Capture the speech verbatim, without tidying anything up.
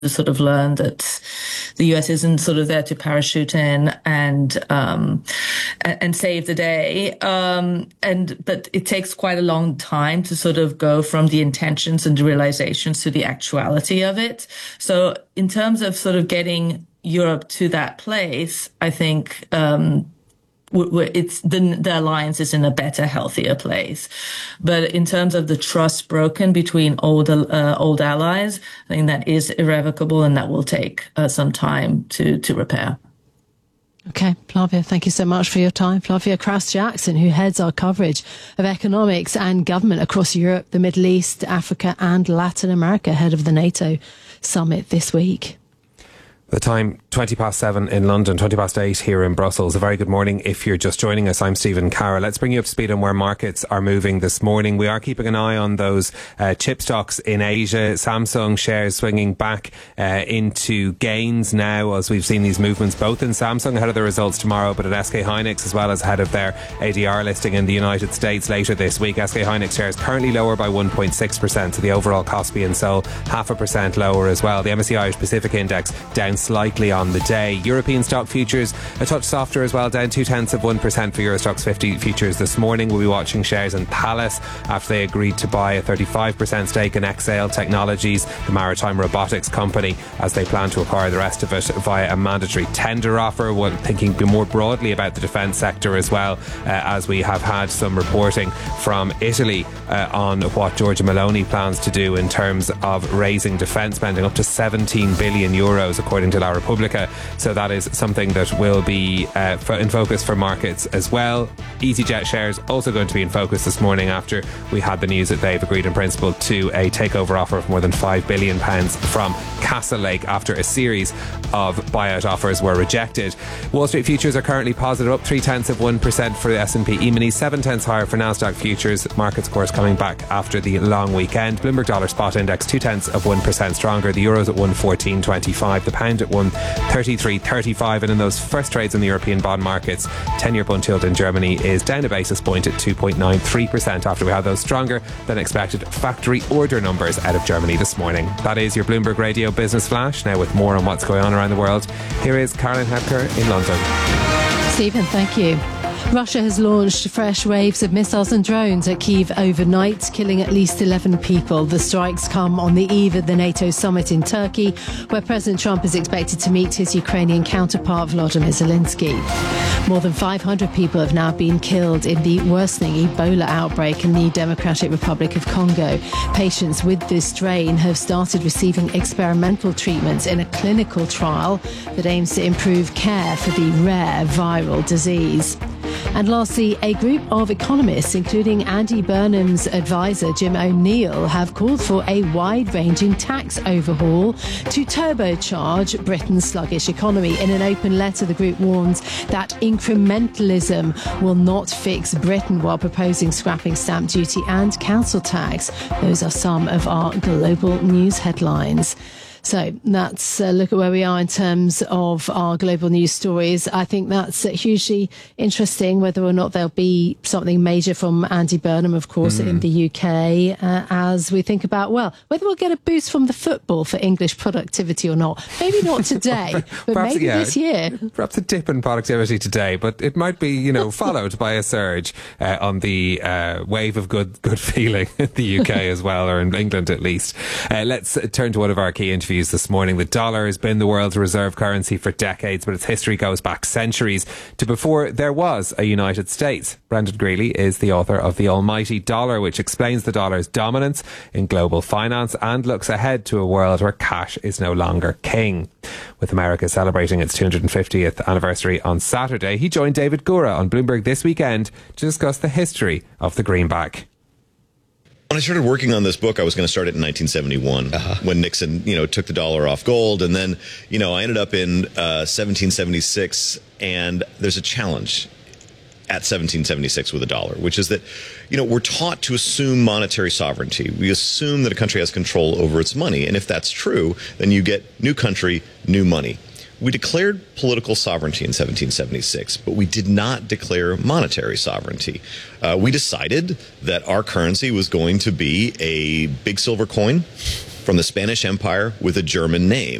sort of learn that the U S isn't sort of there to parachute in and um, and, and save the day. Um, and but it takes quite a long time to sort of go from the intentions and the realizations to the actuality of it. So in terms of sort of getting Europe to that place, I think um, it's the, the alliance is in a better, healthier place. But in terms of the trust broken between old, uh, old allies, I think that is irrevocable and that will take uh, some time to, to repair. Okay, Flavia, thank you so much for your time. Flavia Kraus-Jackson, who heads our coverage of economics and government across Europe, the Middle East, Africa and Latin America, head of the NATO summit this week. The time, twenty past seven in London, twenty past eight here in Brussels. A very good morning if you're just joining us. I'm Stephen Carroll. Let's bring you up to speed on where markets are moving this morning. We are keeping an eye on those uh, chip stocks in Asia. Samsung shares swinging back uh, into gains now as we've seen these movements both in Samsung ahead of the results tomorrow, but at S K Hynix as well as ahead of their A D R listing in the United States later this week. S K Hynix shares currently lower by one point six percent. So the overall Kospi and Seoul half a percent lower as well. The M S C I Irish Pacific Index down slightly on the day. European stock futures a touch softer as well, down two tenths of one percent for Euro Stoxx fifty futures this morning. We'll be watching shares in Thales after they agreed to buy a thirty-five percent stake in Exail Technologies, the maritime robotics company, as they plan to acquire the rest of it via a mandatory tender offer. We're thinking more broadly about the defence sector as well, uh, as we have had some reporting from Italy uh, on what Giorgia Meloni plans to do in terms of raising defence spending up to seventeen billion euros according to La Repubblica. So that is something that will be uh, in focus for markets as well. EasyJet shares also going to be in focus this morning after we had the news that they've agreed in principle to a takeover offer of more than five billion pounds from Castlelake after a series of buyout offers were rejected. Wall Street futures are currently positive, up three tenths of one percent for the S and P E-mini, seven tenths higher for Nasdaq futures. Markets, of course, coming back after the long weekend. Bloomberg Dollar Spot Index two tenths of one percent stronger. The Euro's at one fourteen twenty-five. The pound at one thirty-three thirty-five. And in those first trades in the European bond markets, ten-year Bund yield in Germany is down a basis point at two point nine three percent after we had those stronger than expected factory order numbers out of Germany this morning. That is your Bloomberg Radio Business Flash. Now with more on what's going on around the world, here is Caroline Hepker in London. Stephen, thank you. Russia has launched fresh waves of missiles and drones at Kyiv overnight, killing at least eleven people. The strikes come on the eve of the NATO summit in Turkey, where President Trump is expected to meet his Ukrainian counterpart Volodymyr Zelensky. More than five hundred people have now been killed in the worsening Ebola outbreak in the Democratic Republic of Congo. Patients with this strain have started receiving experimental treatments in a clinical trial that aims to improve care for the rare viral disease. And lastly, a group of economists, including Andy Burnham's advisor Jim O'Neill, have called for a wide-ranging tax overhaul to turbocharge Britain's sluggish economy. In an open letter, the group warns that incrementalism will not fix Britain while proposing scrapping stamp duty and council tax. Those are some of our global news headlines. So that's a look at where we are in terms of our global news stories. I think that's hugely interesting, whether or not there'll be something major from Andy Burnham, of course, mm. in the U K, uh, as we think about, well, whether we'll get a boost from the football for English productivity or not. Maybe not today, but perhaps, maybe yeah, this year. Perhaps a dip in productivity today, but it might be, you know, followed by a surge uh, on the uh, wave of good good feeling in the U K as well, or in England at least. Uh, let's turn to one of our key interviews this morning. The dollar has been the world's reserve currency for decades, but its history goes back centuries to before there was a United States. Brendan Greeley is the author of The Almighty Dollar, which explains the dollar's dominance in global finance and looks ahead to a world where cash is no longer king. With America celebrating its two hundred fiftieth anniversary on Saturday, he joined David Gura on Bloomberg This Weekend to discuss the history of the greenback. When I started working on this book, I was going to start it in nineteen seventy-one uh-huh. when Nixon, you know, took the dollar off gold. And then, you know, I ended up in uh, seventeen seventy-six, and there's a challenge at seventeen seventy-six with the dollar, which is that, you know, we're taught to assume monetary sovereignty. We assume that a country has control over its money. And if that's true, then you get new country, new money. We declared political sovereignty in seventeen seventy-six, but we did not declare monetary sovereignty. Uh, we decided that our currency was going to be a big silver coin from the Spanish Empire with a German name.